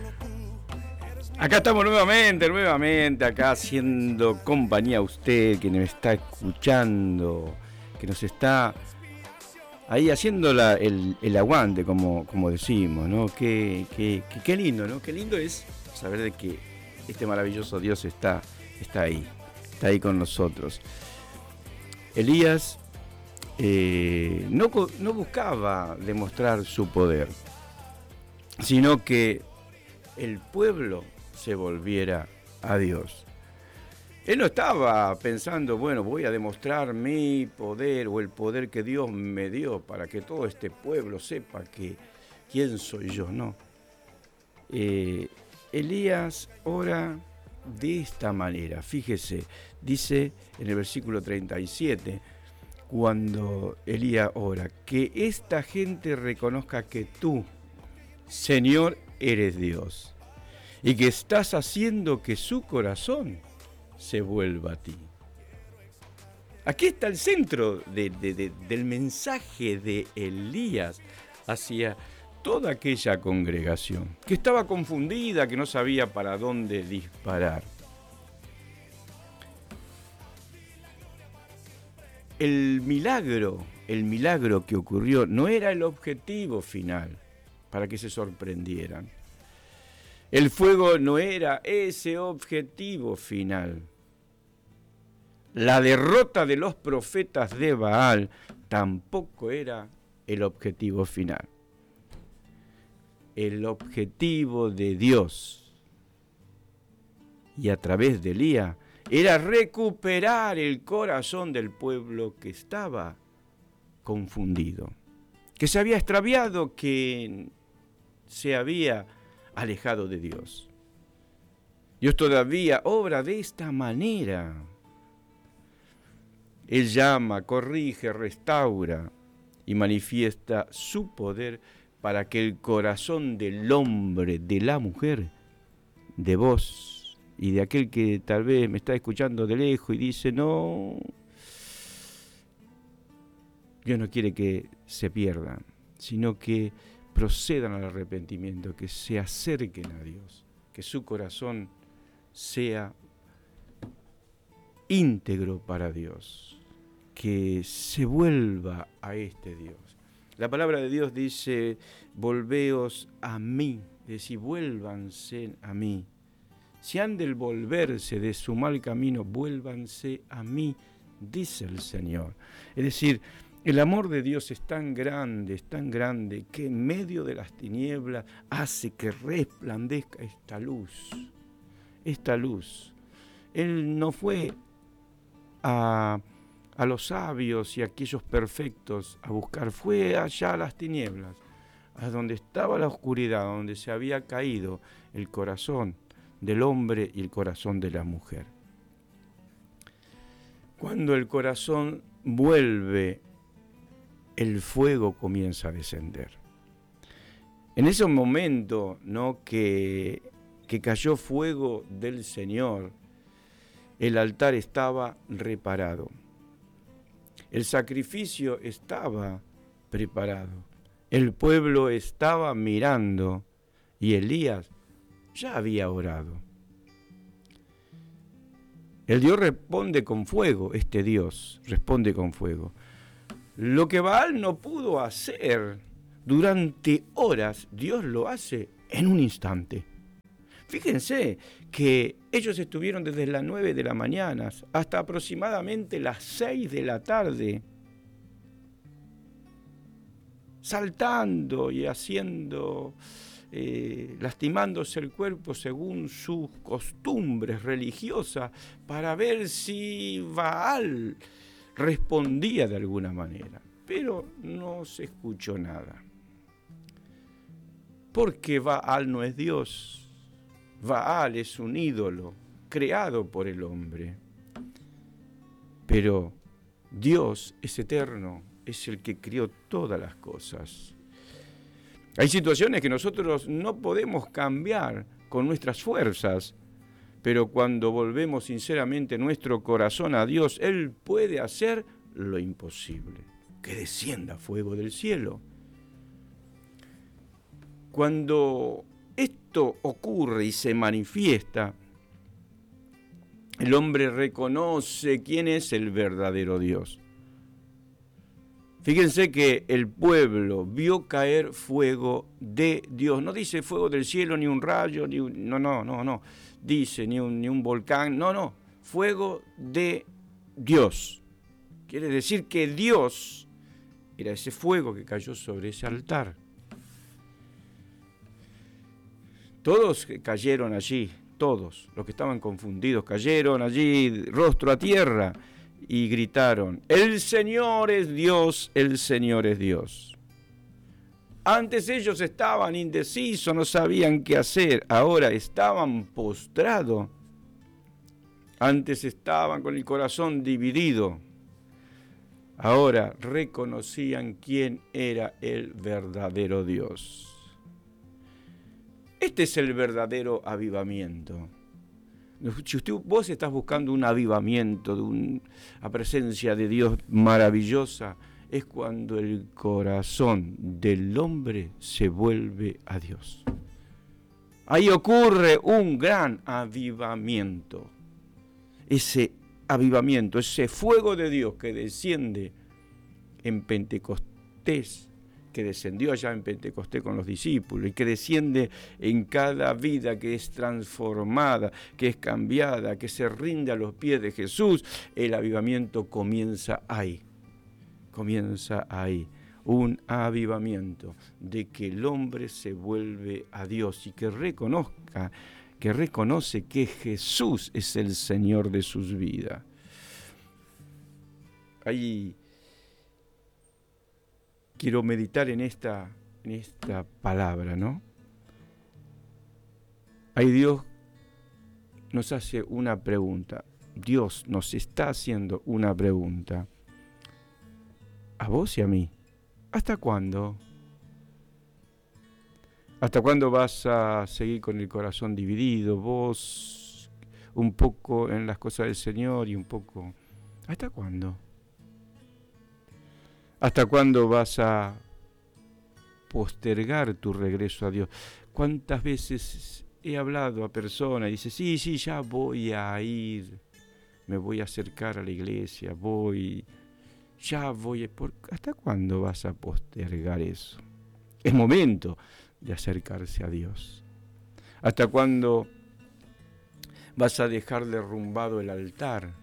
Acá estamos nuevamente, acá haciendo compañía a usted que nos está escuchando, que nos está ahí haciendo el aguante, como decimos, ¿no? Qué lindo, ¿no? Qué lindo es saber de que este maravilloso Dios está ahí con nosotros. Elías no buscaba demostrar su poder, sino que el pueblo se volviera a Dios. Él no estaba pensando, bueno, voy a demostrar mi poder o el poder que Dios me dio para que todo este pueblo sepa quién soy yo, no. Elías ora de esta manera, fíjese, dice en el versículo 37, cuando Elías ora, que esta gente reconozca que tú, Señor, eres Dios, y que estás haciendo que su corazón se vuelva a ti. Aquí está el centro del mensaje de Elías hacia toda aquella congregación que estaba confundida, que no sabía para dónde disparar. El milagro que ocurrió no era el objetivo final para que se sorprendieran. El fuego no era ese objetivo final. La derrota de los profetas de Baal tampoco era el objetivo final. El objetivo de Dios y a través de Elías era recuperar el corazón del pueblo que estaba confundido, que se había extraviado, que se había alejado de Dios. Dios todavía obra de esta manera. Él llama, corrige, restaura y manifiesta su poder para que el corazón del hombre, de la mujer, de vos y de aquel que tal vez me está escuchando de lejos y dice, no, Dios no quiere que se pierdan, sino que procedan al arrepentimiento, que se acerquen a Dios, que su corazón sea íntegro para Dios, que se vuelva a este Dios. La palabra de Dios dice, volveos a mí, es decir, vuélvanse a mí. Si han de volverse de su mal camino, vuélvanse a mí, dice el Señor. Es decir, el amor de Dios es tan grande, que en medio de las tinieblas hace que resplandezca esta luz. Esta luz. Él no fue a los sabios y a aquellos perfectos a buscar, fue allá a las tinieblas, a donde estaba la oscuridad, donde se había caído el corazón del hombre y el corazón de la mujer. Cuando el corazón vuelve, el fuego comienza a descender. En ese momento, ¿no?, que cayó fuego del Señor, el altar estaba reparado. El sacrificio estaba preparado. El pueblo estaba mirando y Elías ya había orado. El Dios responde con fuego, este Dios responde con fuego. Lo que Baal no pudo hacer durante horas, Dios lo hace en un instante. Fíjense que ellos estuvieron desde las 9 de la mañana hasta aproximadamente las 6 de la tarde, saltando y haciendo, lastimándose el cuerpo según sus costumbres religiosas, para ver si Baal respondía de alguna manera. Pero no se escuchó nada. Porque Baal no es Dios. Baal es un ídolo creado por el hombre. Pero Dios es eterno, es el que creó todas las cosas. Hay situaciones que nosotros no podemos cambiar con nuestras fuerzas, pero cuando volvemos sinceramente nuestro corazón a Dios, Él puede hacer lo imposible, que descienda fuego del cielo. Cuando esto ocurre y se manifiesta, el hombre reconoce quién es el verdadero Dios. Fíjense que el pueblo vio caer fuego de Dios. No dice fuego del cielo, ni un rayo, no. Dice ni un volcán, no. Fuego de Dios. Quiere decir que Dios era ese fuego que cayó sobre ese altar. Todos cayeron allí, todos los que estaban confundidos cayeron allí, rostro a tierra, y gritaron: el Señor es Dios, el Señor es Dios. Antes ellos estaban indecisos, no sabían qué hacer, ahora estaban postrados. Antes estaban con el corazón dividido, ahora reconocían quién era el verdadero Dios. Este es el verdadero avivamiento. Si vos estás buscando un avivamiento, una presencia de Dios maravillosa, es cuando el corazón del hombre se vuelve a Dios. Ahí ocurre un gran avivamiento. Ese avivamiento, ese fuego de Dios que desciende en Pentecostés, que descendió allá en Pentecostés con los discípulos y que desciende en cada vida que es transformada, que es cambiada, que se rinde a los pies de Jesús, el avivamiento comienza ahí. Comienza ahí. Un avivamiento de que el hombre se vuelve a Dios y que reconoce que Jesús es el Señor de sus vidas. Ahí quiero meditar en esta palabra, ¿no? Ahí Dios nos hace una pregunta. Dios nos está haciendo una pregunta. A vos y a mí. ¿Hasta cuándo? ¿Hasta cuándo vas a seguir con el corazón dividido? Vos un poco en las cosas del Señor y un poco... ¿Hasta cuándo? ¿Hasta cuándo vas a postergar tu regreso a Dios? ¿Cuántas veces he hablado a personas y dice, sí, ya voy a ir, me voy a acercar a la iglesia, ¿hasta cuándo vas a postergar eso? Es momento de acercarse a Dios. ¿Hasta cuándo vas a dejar derrumbado el altar?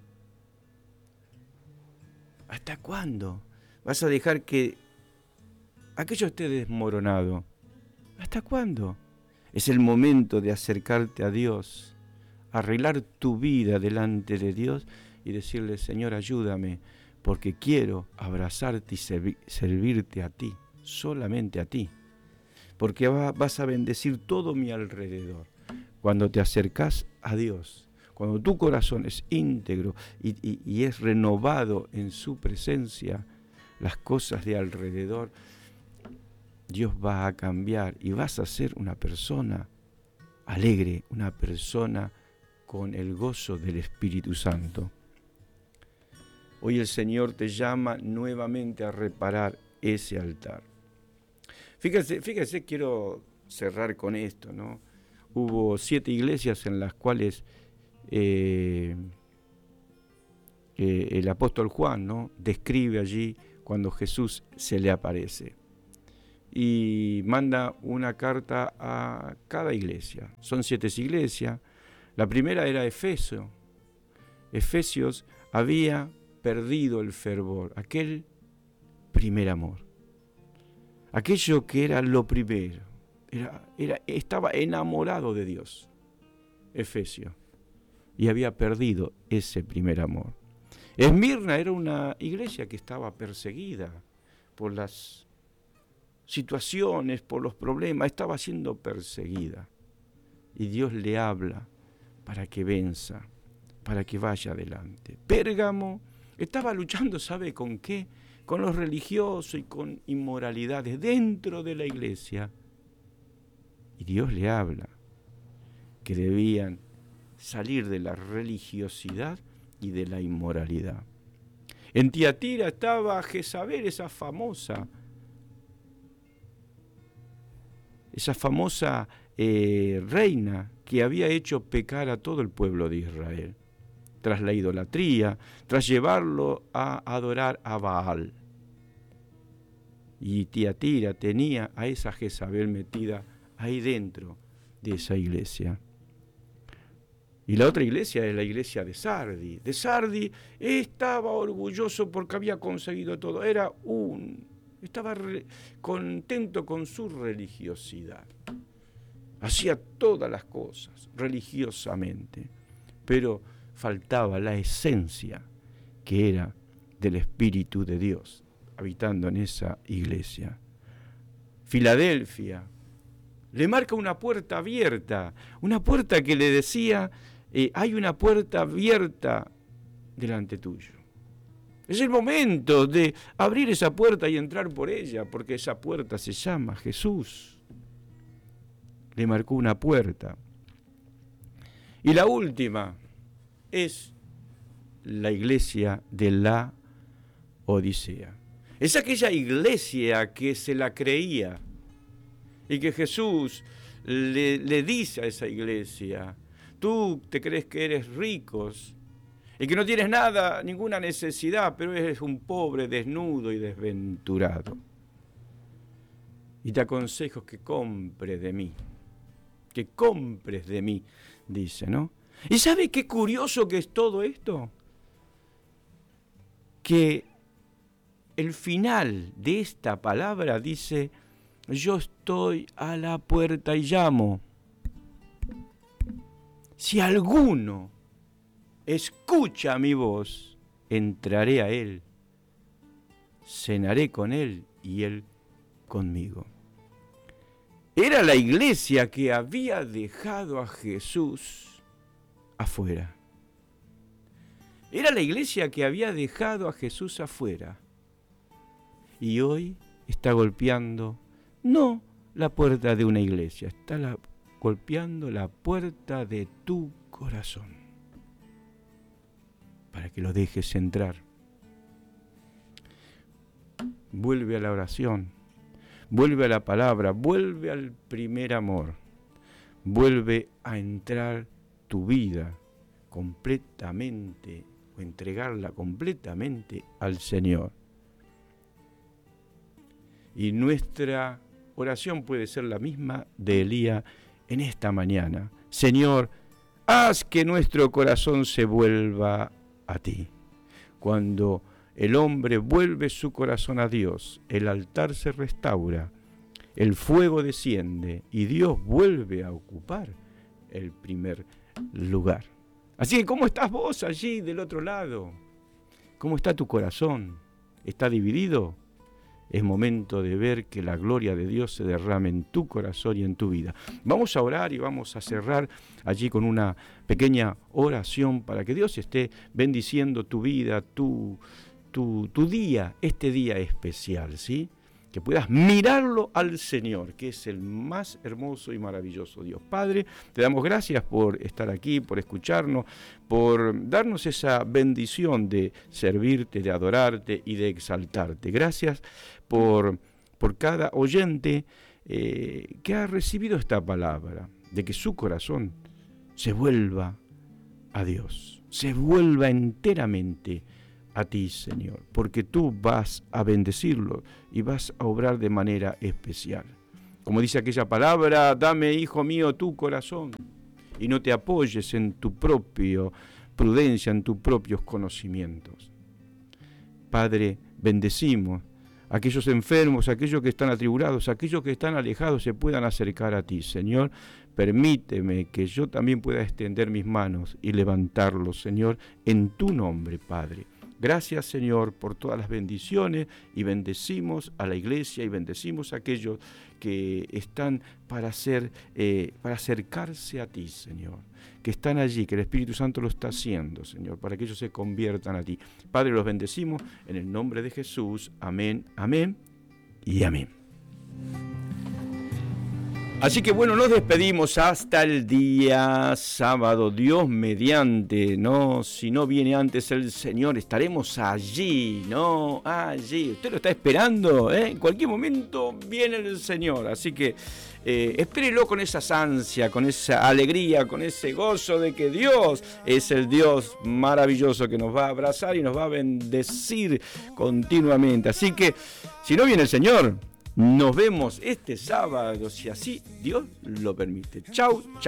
¿Hasta cuándo vas a dejar que aquello esté desmoronado? ¿Hasta cuándo? Es el momento de acercarte a Dios, arreglar tu vida delante de Dios y decirle, Señor, ayúdame, porque quiero abrazarte y servirte a ti, solamente a ti. Porque vas a bendecir todo mi alrededor. Cuando te acercas a Dios, cuando tu corazón es íntegro y es renovado en su presencia, las cosas de alrededor, Dios va a cambiar y vas a ser una persona alegre, una persona con el gozo del Espíritu Santo. Hoy el Señor te llama nuevamente a reparar ese altar. Fíjese, quiero cerrar con esto, ¿no? Hubo 7 iglesias en las cuales el apóstol Juan, ¿no?, describe allí cuando Jesús se le aparece. Y manda una carta a cada iglesia. Son 7 iglesias. La primera era Efesios. Efesios había perdido el fervor, aquel primer amor. Aquello que era lo primero. Estaba enamorado de Dios. Efesios. Y había perdido ese primer amor. Esmirna era una iglesia que estaba perseguida por las situaciones, por los problemas, estaba siendo perseguida. Y Dios le habla para que venza, para que vaya adelante. Pérgamo estaba luchando, ¿sabe con qué? Con los religiosos y con inmoralidades dentro de la iglesia. Y Dios le habla que debían salir de la religiosidad y de la inmoralidad. En Tiatira estaba Jezabel, esa famosa reina que había hecho pecar a todo el pueblo de Israel, tras la idolatría, tras llevarlo a adorar a Baal. Y Tiatira tenía a esa Jezabel metida ahí dentro de esa iglesia. Y la otra iglesia es la iglesia de Sardi. De Sardi estaba orgulloso porque había conseguido todo. Estaba contento con su religiosidad. Hacía todas las cosas religiosamente, pero faltaba la esencia que era del Espíritu de Dios habitando en esa iglesia. Filadelfia le marca una puerta abierta, una puerta que le decía, hay una puerta abierta delante tuyo. Es el momento de abrir esa puerta y entrar por ella, porque esa puerta se llama Jesús. Le marcó una puerta. Y la última es la iglesia de la Odisea. Es aquella iglesia que se la creía y que Jesús le dice a esa iglesia, tú te crees que eres rico y que no tienes nada, ninguna necesidad, pero eres un pobre, desnudo y desventurado. Y te aconsejo que compres de mí, dice, ¿no? ¿Y sabe qué curioso que es todo esto? Que el final de esta palabra dice, yo estoy a la puerta y llamo. Si alguno escucha mi voz, entraré a él, cenaré con él y él conmigo. Era la iglesia que había dejado a Jesús afuera. Era la iglesia que había dejado a Jesús afuera. Y hoy está golpeando, no la puerta de una iglesia, está golpeando la puerta de tu corazón, para que lo dejes entrar. Vuelve a la oración, vuelve a la palabra, vuelve al primer amor, vuelve a entrar tu vida completamente, o entregarla completamente al Señor. Y nuestra oración puede ser la misma de Elías en esta mañana. Señor, haz que nuestro corazón se vuelva a ti. Cuando el hombre vuelve su corazón a Dios, el altar se restaura, el fuego desciende y Dios vuelve a ocupar el primer lugar. Así que, ¿cómo estás vos allí del otro lado? ¿Cómo está tu corazón? ¿Está dividido? Es momento de ver que la gloria de Dios se derrame en tu corazón y en tu vida. Vamos a orar y vamos a cerrar allí con una pequeña oración para que Dios esté bendiciendo tu vida, tu día, este día especial, ¿sí? Que puedas mirarlo al Señor, que es el más hermoso y maravilloso Dios. Padre, te damos gracias por estar aquí, por escucharnos, por darnos esa bendición de servirte, de adorarte y de exaltarte. Gracias por cada oyente que ha recibido esta palabra, de que su corazón se vuelva a Dios, se vuelva enteramente a ti, Señor, porque tú vas a bendecirlo y vas a obrar de manera especial. Como dice aquella palabra, dame, hijo mío, tu corazón y no te apoyes en tu propia prudencia, en tus propios conocimientos. Padre, bendecimos a aquellos enfermos, a aquellos que están atribulados, a aquellos que están alejados se puedan acercar a ti, Señor. Permíteme que yo también pueda extender mis manos y levantarlos, Señor, en tu nombre, Padre. Gracias, Señor, por todas las bendiciones y bendecimos a la iglesia y bendecimos a aquellos que están para acercarse a ti, Señor, que están allí, que el Espíritu Santo lo está haciendo, Señor, para que ellos se conviertan a ti. Padre, los bendecimos en el nombre de Jesús. Amén, amén y amén. Así que bueno, nos despedimos hasta el día sábado, Dios mediante, ¿no? Si no viene antes el Señor, estaremos allí, ¿no? Allí, usted lo está esperando, ¿eh? En cualquier momento viene el Señor, así que espérelo con esa ansia, con esa alegría, con ese gozo de que Dios es el Dios maravilloso que nos va a abrazar y nos va a bendecir continuamente. Así que, si no viene el Señor, nos vemos este sábado, si así Dios lo permite. Chau, chau.